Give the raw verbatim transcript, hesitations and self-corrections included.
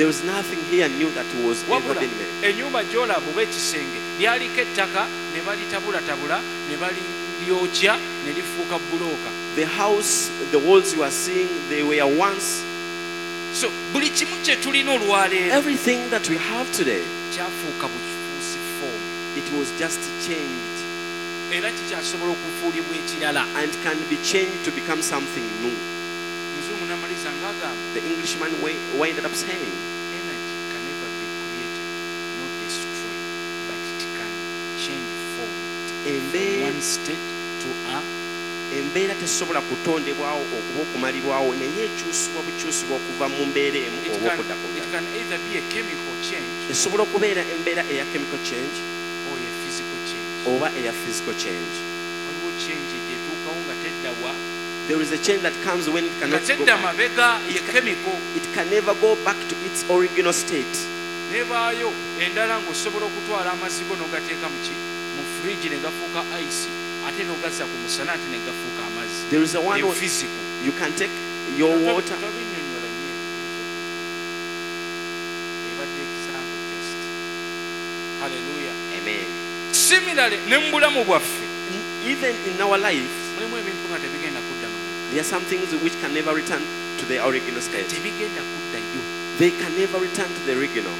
There was nothing here new that was ever been made. Ennyumba gy'olaba oba ekisenge lyaliko ettaka ne balitabulatabula ne balyokya ne lifuuka bulooka. The house, the walls you are seeing, they were once. So buli kimu kye tulina olwaleero Everything that we have today, kyafuuka bufuusi foomu it was just changed era kikyasobola okufuulibwa ekirala. and can be changed to become something new. Muzungu n'amaliriza ng'agamba The Englishman wa- ended up saying, energy can never be created, not destroyed, but it can change form from embeera one state to a embeera tesobola kutondebwawo okuba okumalibwawo naye ekyusibwa bukyusibwa okuva mu mbeera emu it oba can, okudda ku it ndala. can either be a chemical change Esobola okubeera embeera eya chemical change or a physical change. oba eya physical change. Waliwo change gyetuukawo nga teddawa There is a change that comes when it nga cannot go tedda back. mabega ye chemical It can never go back to its original state. nebaayo endala ng'osobola okutwala amazzi go n'ogateeka mu ki mu fridge ne gafuuka ice ate n'ogazza ku musana ate ne gafuuka amazzi. There is a one Ye where physical. you can take your water. Tobinnyonnyola nnyo ebadde example just. Hallelujah. Amen. Similarly ne mu bulamu bwaffe Even in our life, mulimu ebintu nga tebigenda kudda mabega. there are some things which can never return to the original state. Tebigenda kuddayo. They can never return to the original.